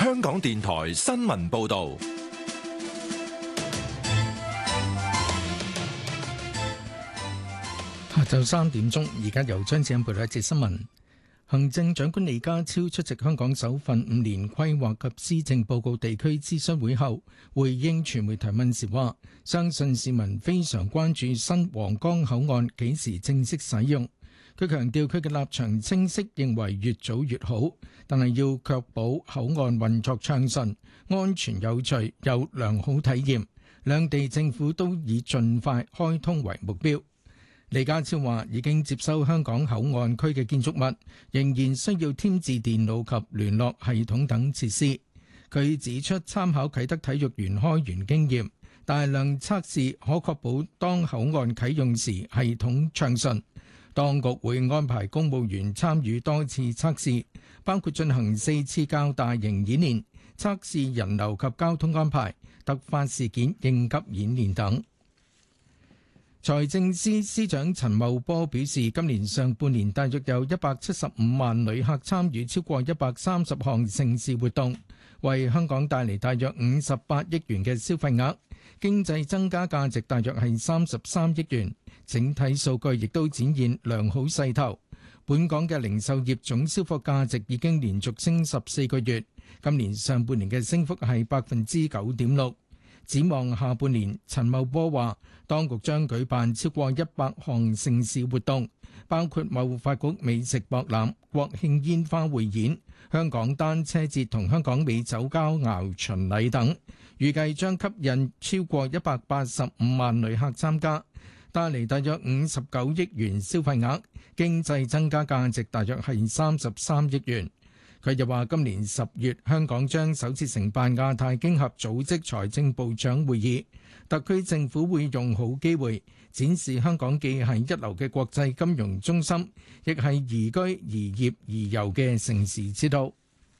香港電台新聞報道。 下晝3點鐘，而家由張子欣報道一節新聞。行政長官李家超出席香港首份5年規劃及施政報告地區諮詢會後，回應傳媒提問時話，相信市民非常關注新皇崗口岸幾時正式使用。佢強調佢嘅立場清晰，認為越早越好，但係要確保口岸運作暢順、安全有序、有良好體驗。兩地政府都以盡快開通為目標。李家超話已經接收香港口岸區嘅建築物，仍然需要添置電腦及聯絡系統等設施。佢指出，參考啟德體育園開園經驗，大量測試可確保當口岸啟用時系統暢順。當局會安排公務員參與多次測試，包括進行4次較大型演練，測試人流及交通安排、突發事件應急演練等。財政司司長陳茂波表示，今年上半年大約有175萬旅客參與超過130項盛事活動，為香港帶嚟大約58億元嘅消費額，經濟增加價值大約係33億元。整體數據亦都展現良好勢頭。本港嘅零售業總銷貨價值已經連續升14個月，今年上半年嘅升幅係9.6%。展望下半年，陳茂波話，當局將舉辦超過100項盛事活動，包括貿發局美食博覽、國慶煙花匯演、香港單車節同香港美酒佳餚巡禮等，預計將吸引超過185萬旅客參加，帶嚟大約59億元消費額，經濟增加價值大約係33億元。佢又話，今年10月香港將首次承辦亞太經合組織財政部長會議，特區政府會用好機會展示香港既係一流嘅國際金融中心，亦係宜居宜業宜遊嘅盛事之都。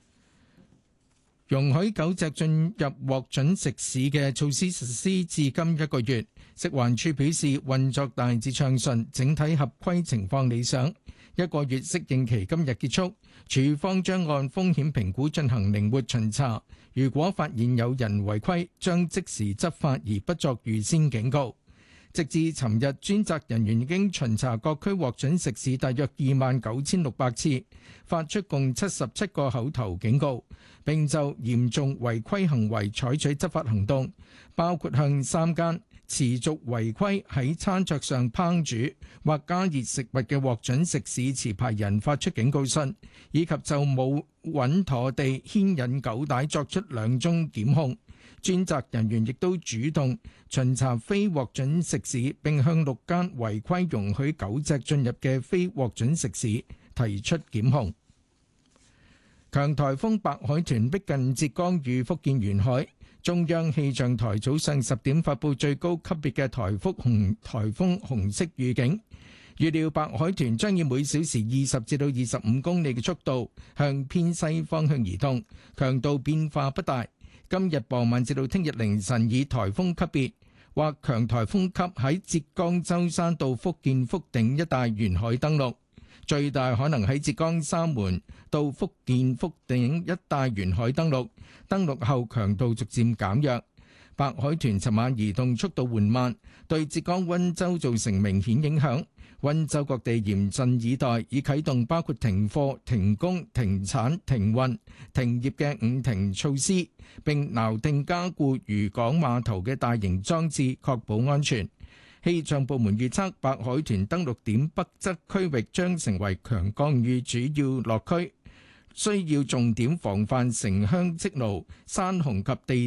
容許狗隻進入獲准食肆嘅措施實施至今1個月，食環署表示運作大致暢順，整體合規情況理想。1個月適應期今日結束，署方將按風險評估進行靈活巡查，如果發現有人違規，將即時執法而不作預先警告。直至尋日，專責人員已經巡查各區獲准食肆大約29,600次，發出共77個口頭警告，並就嚴重違規行為採取執法行動，包括向3間持續違規喺餐桌上烹煮或加熱食物嘅獲准食肆持牌人發出警告信，以及就冇穩妥地牽引狗帶作出2宗檢控。專責人員亦都主動巡查非獲准食肆，並向6間違規容許狗隻進入嘅非獲准食肆提出檢控。強颱風白海豚逼近浙江與福建沿海，中央氣象台早上10點發布最高級別嘅颱風紅色預警，預料白海豚將以每小時20至到25公里嘅速度向偏西方向移動，強度變化不大。今日傍晚至到聽日凌晨以颱風級別或強颱風級喺浙江舟山到福建福鼎一帶沿海登陸，最大可能喺浙江三門到福建福鼎一帶沿海登陸，登陸後強度逐漸減弱。白海豚尋晚移動速度緩慢，對浙江溫州造成明顯影響。溫州各地嚴陣以待，已啟動包括停課、停工、停產、停運、停業嘅5停措施，並錨定加固漁港碼頭嘅大型裝置，確保安全。氣象部門預測，白海豚登陸點北側區域將成為強降雨主要落區，需要重點防範城鄉積澇、山洪及地